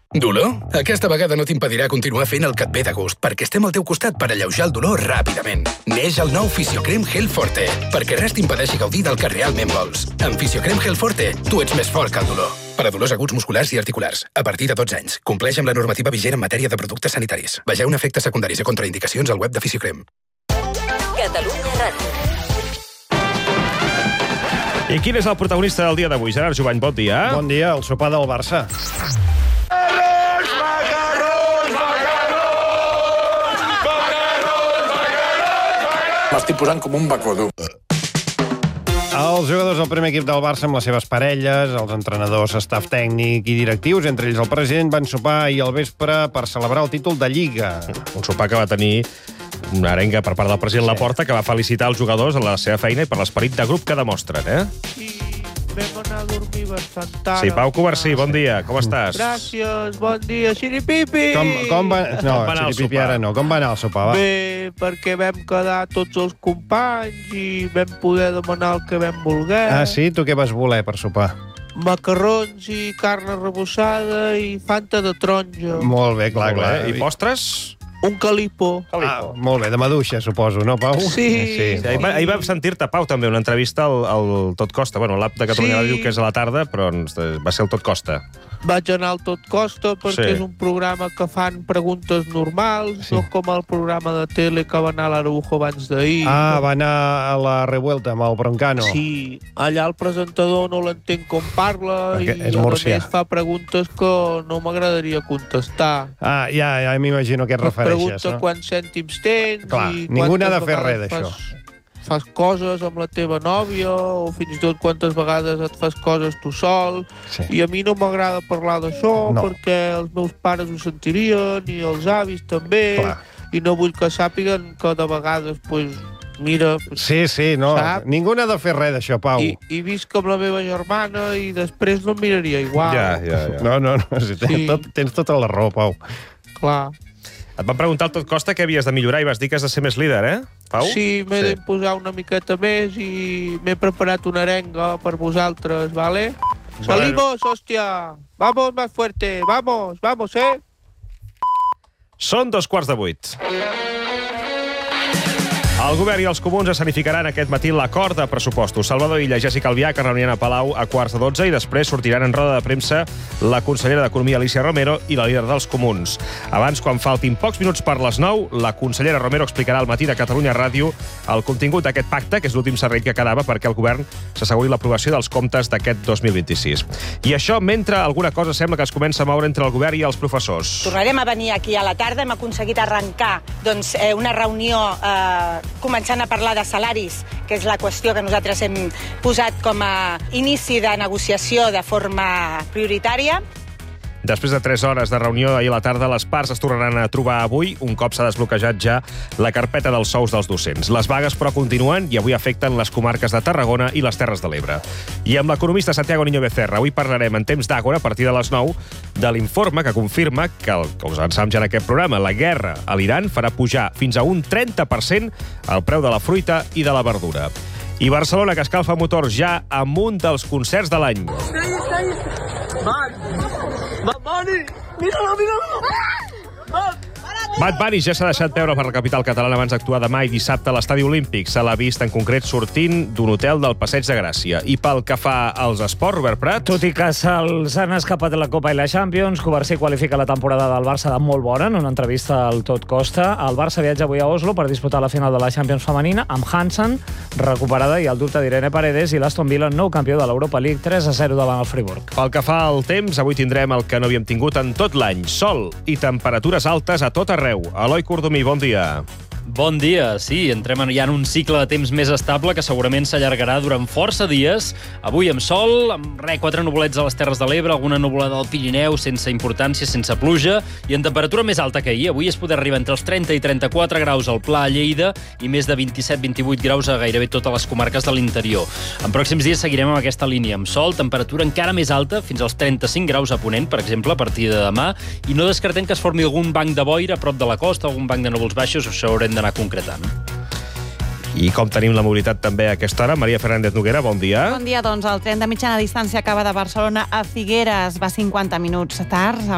Dolor? Aquesta vegada no t'impedirà continuar fent el que et ve de gust, perquè estem al teu costat per alleujar el dolor ràpidament. Neix el nou Fisiocrem Gel Forte, perquè res t'impedeixi gaudir del que realment vols. Amb Fisiocrem Gel Forte, tu ets més fort que el dolor. Per a dolors aguts musculars i articulars, a partir de 12 anys. Compleix amb la normativa vigent en matèria de productes sanitaris. Vegeu efectes secundaris i contraindicacions al web de Fisiocrem. Catalunya Ràdio. I quin és el protagonista del dia d'avui? Gerard Jovany, bon dia. Bon dia, el sopar del Barça. M'estic posant com un bacodú. Els jugadors del primer equip del Barça amb les seves parelles, els entrenadors, staff tècnic i directius, entre ells el president, van sopar ahir al vespre per celebrar el títol de Lliga. Un sopar que va tenir una arenga per part del president Laporta, que va felicitar els jugadors en la seva feina i per l'esperit de grup que demostren, Sí, vam anar a dormir bastant tard. Sí, Pau Covarsí, bon dia, com estàs? Gràcies, bon dia, xiripipi! Com va... No, va anar el xiripipi sopar? ara no. Com va anar el sopar, va? Bé, perquè vam quedar tots els companys i vam poder demanar el que vam voler. Ah, sí? Tu què vas voler per sopar? Macarrons i carn arrebossada i fanta de taronja. Molt bé, clar. I postres? Un calipo. Ah, molt bé, de maduixa, suposo, no, Pau? Sí. Ahir vam sentir-te, Pau, també, una entrevista al Tot Costa. Bueno, l'app de Catalunya Ràdio, que és a la tarda, però va ser el Tot Costa. Vaig anar al Tot Costa perquè és un programa que fan preguntes normals, no com el programa de tele que va anar a l'Araujo abans d'ahir. Ah, va anar a la Revuelta amb el Broncano. Sí, allà el presentador no l'entén com parla perquè i és a murcià. més fa preguntes que no m'agradaria contestar. Ah, ja m'imagino que et refereixes, Pregunta no? quants cèntims tens Clar, i ningú n'ha de quantes fer res vegades d'això. fas coses amb la teva nòvia o fins i tot quantes vegades et fas coses tu sol. Sí. I a mi no m'agrada parlar d'això No. perquè els meus pares ho sentirien i els avis també. Clar. I no vull que sàpiguen que de vegades, mira... Sí, no. Sap? Ningú n'ha de fer res d'això, Pau. I visc amb la meva germana i després no em miraria igual. Ja. No, tens tota la raó, Pau. Clar. Et van preguntar al Tot Costa què havies de millorar i vas dir que has de ser més líder, Pau? Sí, m'he d'imposar una miqueta més i m'he preparat una arenga per vosaltres, ¿vale? ¡Salimos, hòstia! ¡Vamos más fuerte! ¡Vamos, Són 7:15. El govern i els comuns escenificaran aquest matí l'acord de pressupostos. Salvador Illa i Jessica Albiach es reuniran a Palau a 11:15 i després sortiran en roda de premsa la consellera d'Economia, Alícia Romero, i la líder dels comuns. Abans, quan faltin pocs minuts per les 9, la consellera Romero explicarà al matí de Catalunya Ràdio el contingut d'aquest pacte, que és l'últim servei que quedava perquè el govern s'asseguri l'aprovació dels comptes d'aquest 2026. I això mentre alguna cosa sembla que es comença a moure entre el govern i els professors. Tornarem a venir aquí a la tarda. Hem aconseguit arrencar una reunió començant a parlar de salaris, que és la qüestió que nosaltres hem posat com a inici de negociació de forma prioritària. Després de 3 hores de reunió ahir a la tarda, les parts es tornaran a trobar avui, un cop s'ha desbloquejat ja la carpeta dels sous dels docents. Les vagues, però, continuen i avui afecten les comarques de Tarragona i les Terres de l'Ebre. I amb l'economista Santiago Niño Becerra, avui parlarem en temps d'Àgora, a partir de les 9, de l'informe que confirma que us avançam ja en aquest programa, la guerra a l'Iran farà pujar fins a un 30% el preu de la fruita i de la verdura. I Barcelona, que escalfa motors ja amb un dels concerts de l'any. Bad Bunny ja s'ha deixat veure per la capital catalana abans d'actuar demà i dissabte a l'Estadi Olímpic. Se l'ha vist en concret sortint d'un hotel del Passeig de Gràcia. I pel que fa als esports, Robert Prat... Tot i que se'ls han escapat la Copa i la Champions, Covarsí qualifica la temporada del Barça de molt bona en una entrevista al Tot Costa. El Barça viatja avui a Oslo per disputar la final de la Champions femenina amb Hansen recuperada i el dubte d'Irene Paredes i l'Aston Villa, nou campió de l'Europa League, 3-0 davant el Friburg. Pel que fa al temps, avui tindrem el que no havíem tingut en tot l'any. Sol i temperatures altes a tot arreu. Eloi Cordomí, bon dia. Bon dia, sí, entrem ja en un cicle de temps més estable que segurament s'allargarà durant força dies. Avui amb sol, amb 4 nuvolets a les Terres de l'Ebre, alguna nuvolada al Pirineu, sense importància, sense pluja, i en temperatura més alta que ahir. Avui es podrà arribar entre els 30 i 34 graus al Pla a Lleida i més de 27-28 graus a gairebé totes les comarques de l'interior. En pròxims dies seguirem amb aquesta línia, amb sol, temperatura encara més alta, fins als 35 graus a Ponent, per exemple, a partir de demà, i no descartem que es formi algun banc de boira a prop de la costa, algun banc de núvols baixos, això haurem d'anar concretant. I com tenim la mobilitat també a aquesta hora, Maria Fernández Noguera, bon dia. Bon dia, doncs el tren de mitjana distància acaba de Barcelona a Figueres, va 50 minuts tard.